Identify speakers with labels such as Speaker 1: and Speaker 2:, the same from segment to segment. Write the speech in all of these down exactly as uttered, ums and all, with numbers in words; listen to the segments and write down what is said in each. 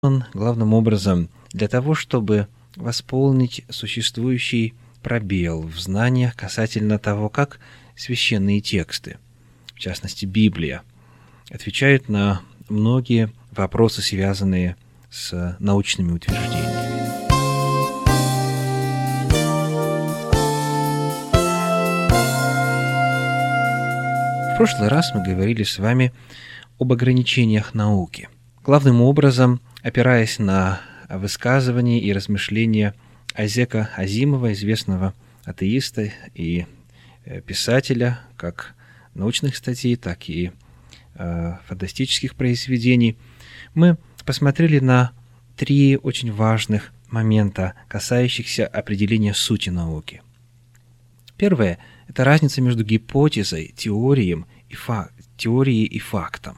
Speaker 1: Он главным образом для того, чтобы восполнить существующий пробел в знаниях касательно того, как священные тексты, в частности Библия, отвечают на многие вопросы, связанные с научными утверждениями. В прошлый раз мы говорили с вами об ограничениях науки, главным образом опираясь на высказывания и размышления Айзека Азимова, известного атеиста и писателя как научных статей, так и э, фантастических произведений. Мы посмотрели на три очень важных момента, касающихся определения сути науки. Первое – это разница между гипотезой, теорией и, фак... теорией и фактом.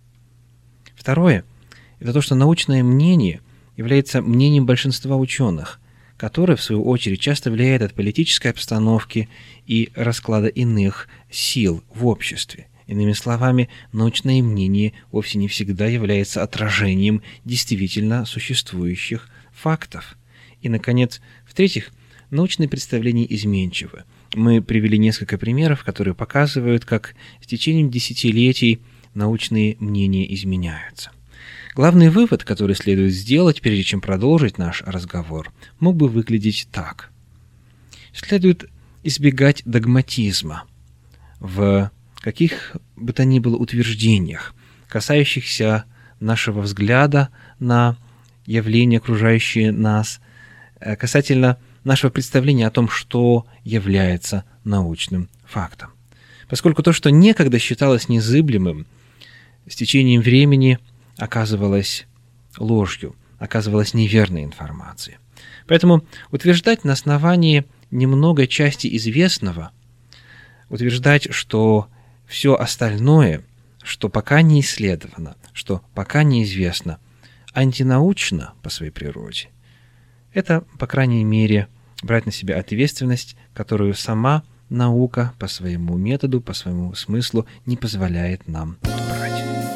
Speaker 1: Второе – это то, что научное мнение является мнением большинства ученых, которое, в свою очередь, часто влияет от политической обстановки и расклада иных сил в обществе. Иными словами, научное мнение вовсе не всегда является отражением действительно существующих фактов. И, наконец, в-третьих, научные представления изменчивы. Мы привели несколько примеров, которые показывают, как с течением десятилетий научные мнения изменяются. Главный вывод, который следует сделать, прежде чем продолжить наш разговор, мог бы выглядеть так. Следует избегать догматизма в каких бы то ни было утверждениях, касающихся нашего взгляда на явления, окружающие нас, касательно нашего представления о том, что является научным фактом. Поскольку то, что некогда считалось незыблемым, с течением времени оказывалось ложью, оказывалось неверной информацией. Поэтому утверждать на основании немного части известного, утверждать, что все остальное, что пока не исследовано, что пока неизвестно, антинаучно по своей природе, это, по крайней мере, брать на себя ответственность, которую сама наука по своему методу, по своему смыслу не позволяет нам брать.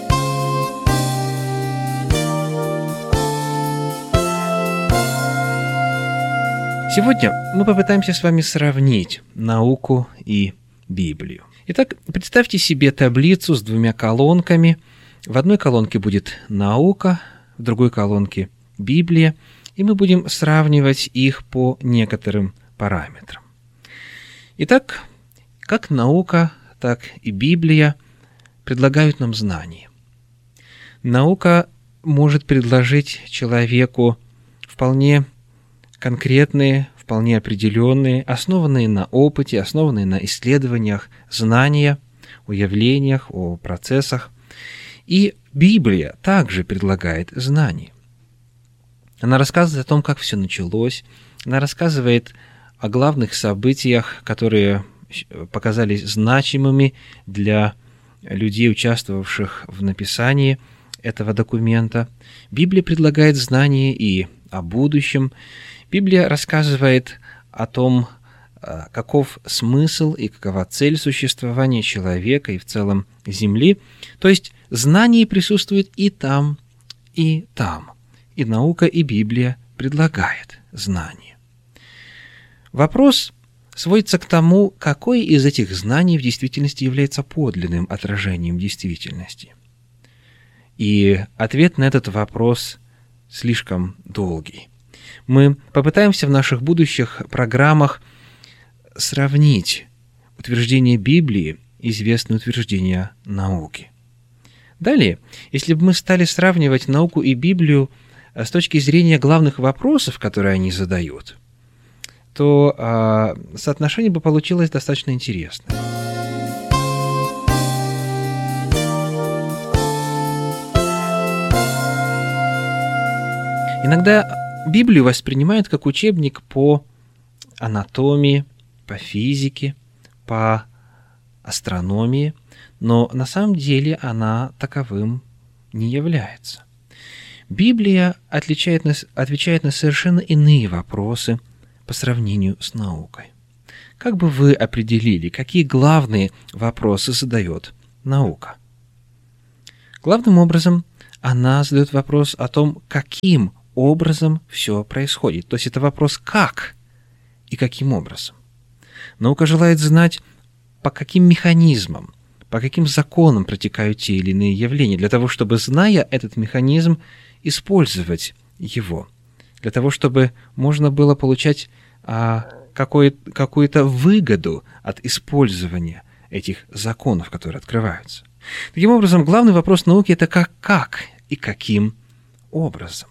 Speaker 1: Сегодня мы попытаемся с вами сравнить науку и Библию. Итак, представьте себе таблицу с двумя колонками. В одной колонке будет наука, в другой колонке Библия, и мы будем сравнивать их по некоторым параметрам. Итак, как наука, так и Библия предлагают нам знания. Наука может предложить человеку вполне конкретные, вполне определенные, основанные на опыте, основанные на исследованиях, знания о явлениях, о процессах. И Библия также предлагает знания. Она рассказывает о том, как все началось, она рассказывает о главных событиях, которые показались значимыми для людей, участвовавших в написании этого документа. Библия предлагает знания и о будущем. Библия рассказывает о том, каков смысл и какова цель существования человека и в целом Земли. То есть знание присутствует и там, и там. И наука, и Библия предлагает знания. Вопрос сводится к тому, какое из этих знаний в действительности является подлинным отражением действительности. И ответ на этот вопрос слишком долгий. Мы попытаемся в наших будущих программах сравнить утверждения Библии и известные утверждения науки. Далее, если бы мы стали сравнивать науку и Библию с точки зрения главных вопросов, которые они задают, то а, соотношение бы получилось достаточно интересное. Иногда Библию воспринимают как учебник по анатомии, по физике, по астрономии, но на самом деле она таковым не является. Библия отличает нас, отвечает на совершенно иные вопросы по сравнению с наукой. Как бы вы определили, какие главные вопросы задает наука? Главным образом, она задает вопрос о том, каким образом все происходит. То есть это вопрос «как» и каким образом. Наука желает знать, по каким механизмам, по каким законам протекают те или иные явления, для того, чтобы, зная этот механизм, использовать его, для того, чтобы можно было получать а, какое, какую-то выгоду от использования этих законов, которые открываются. Таким образом, главный вопрос науки – это как, как и каким образом.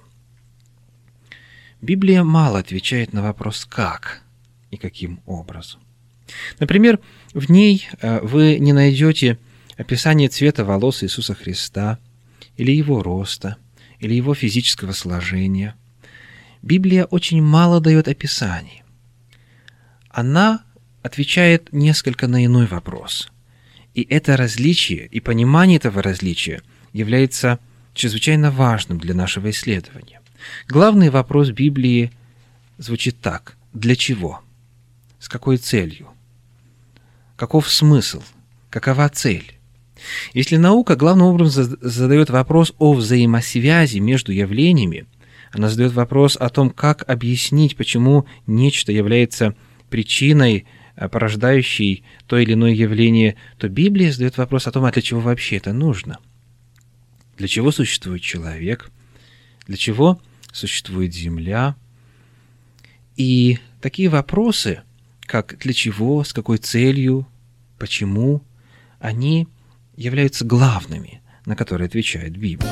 Speaker 1: Библия мало отвечает на вопрос «как» и каким образом. Например, в ней вы не найдете описание цвета волос Иисуса Христа, или его роста, или его физического сложения. Библия очень мало дает описаний. Она отвечает несколько на иной вопрос. И это различие, и понимание этого различия является чрезвычайно важным для нашего исследования. Главный вопрос Библии звучит так: для чего? С какой целью? Каков смысл? Какова цель? Если наука главным образом задает вопрос о взаимосвязи между явлениями, она задает вопрос о том, как объяснить, почему нечто является причиной, порождающей то или иное явление, то Библия задает вопрос о том, а для чего вообще это нужно? Для чего существует человек? Для чего существует земля? И такие вопросы, как для чего, с какой целью, почему, они являются главными, на которые отвечает Библия.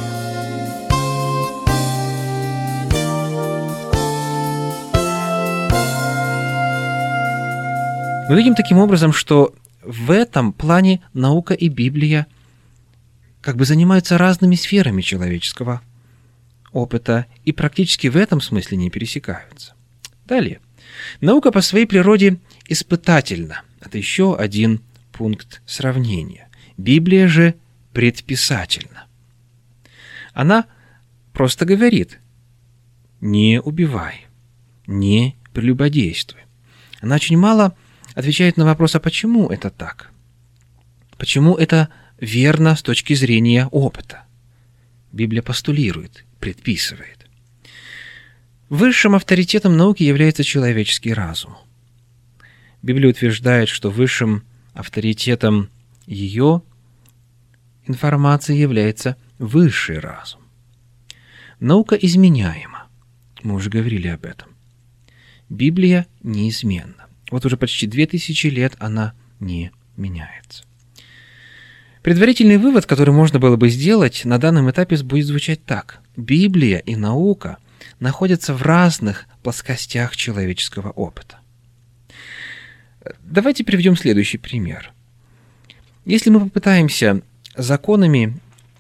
Speaker 1: Мы видим таким образом, что в этом плане наука и Библия как бы занимаются разными сферами человеческого опыта и практически в этом смысле не пересекаются. Далее. Наука по своей природе испытательна. Это еще один пункт сравнения. Библия же предписательна. Она просто говорит: не убивай, не прелюбодействуй. Она очень мало отвечает на вопрос, а почему это так? Почему это верно с точки зрения опыта? Библия постулирует, предписывает. Высшим авторитетом науки является человеческий разум. Библия утверждает, что высшим авторитетом ее информации является высший разум. Наука изменяема. Мы уже говорили об этом. Библия неизменна. Вот уже почти две тысячи лет она не меняется. Предварительный вывод, который можно было бы сделать на данном этапе, будет звучать так. Библия и наука находятся в разных плоскостях человеческого опыта. Давайте приведем следующий пример. Если мы попытаемся законами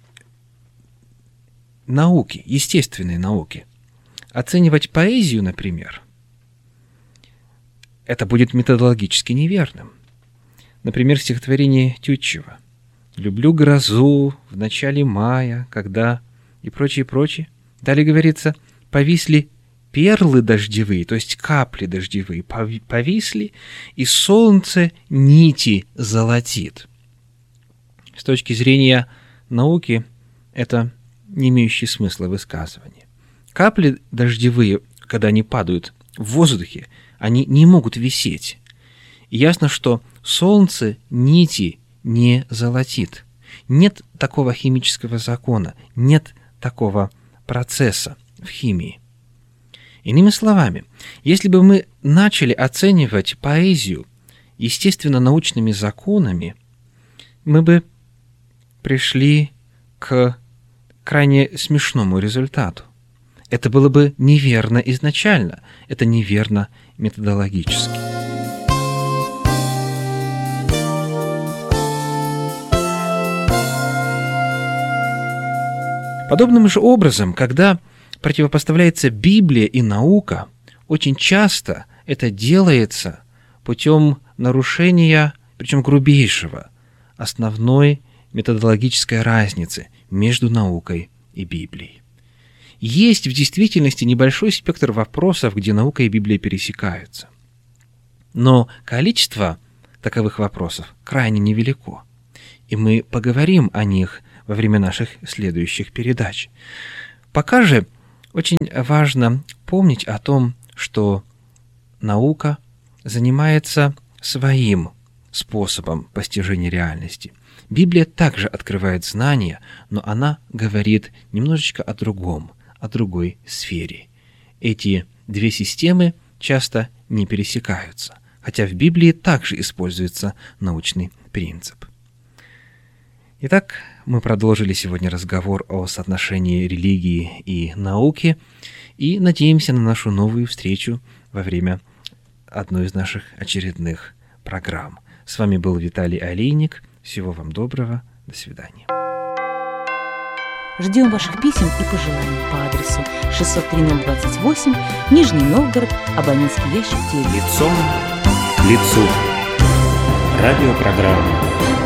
Speaker 1: науки, естественной науки, оценивать поэзию, например, это будет методологически неверным. Например, стихотворение Тютчева «Люблю грозу в начале мая, когда…» и прочее, прочее. Далее говорится: «Повисли перлы дождевые», то есть капли дождевые, повисли, и солнце нити золотит. С точки зрения науки это не имеющее смысла высказывание. Капли дождевые, когда они падают в воздухе, они не могут висеть. И ясно, что солнце нити не золотит. Нет такого химического закона, нет такого процесса в химии. Иными словами, если бы мы начали оценивать поэзию естественно-научными законами, мы бы пришли к крайне смешному результату. Это было бы неверно изначально, это неверно методологически. Подобным же образом, когда противопоставляется Библия и наука, очень часто это делается путем нарушения, причем грубейшего, основной методологической разницы между наукой и Библией. Есть в действительности небольшой спектр вопросов, где наука и Библия пересекаются. Но количество таковых вопросов крайне невелико, и мы поговорим о них во время наших следующих передач. Пока же очень важно помнить о том, что наука занимается своим способом постижения реальности. Библия также открывает знания, но она говорит немножечко о другом, о другой сфере. Эти две системы часто не пересекаются, хотя в Библии также используется научный принцип. Итак, мы продолжили сегодня разговор о соотношении религии и науки и надеемся на нашу новую встречу во время одной из наших очередных программ. С вами был Виталий Олейник. Всего вам доброго. До свидания.
Speaker 2: Ждем ваших писем и пожеланий по адресу шестьсот три ноль двадцать восемь, Нижний Новгород, абонентский ящик девять.
Speaker 3: Лицом к лицу. Радиопрограмма.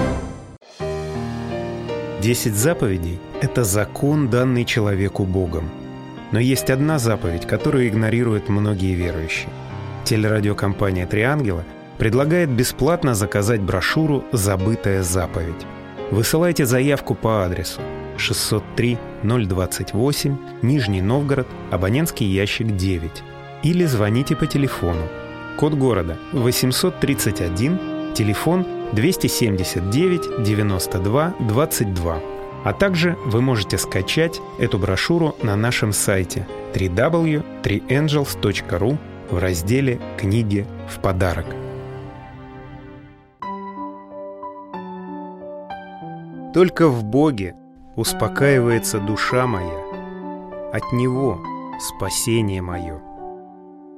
Speaker 3: Десять заповедей – это закон, данный человеку Богом. Но есть одна заповедь, которую игнорируют многие верующие. Телерадиокомпания «Три ангела» предлагает бесплатно заказать брошюру «Забытая заповедь». Высылайте заявку по адресу шестьсот три ноль двадцать восемь, Нижний Новгород, абонентский ящик девять. Или звоните по телефону. Код города восемьсот тридцать один, телефон двести семьдесят девять девяносто два двадцать два. А также вы можете скачать эту брошюру на нашем сайте дабл ю дабл ю дабл ю точка три энджелс точка ру в разделе «Книги в подарок». Только в Боге успокаивается душа моя, от Него спасение мое.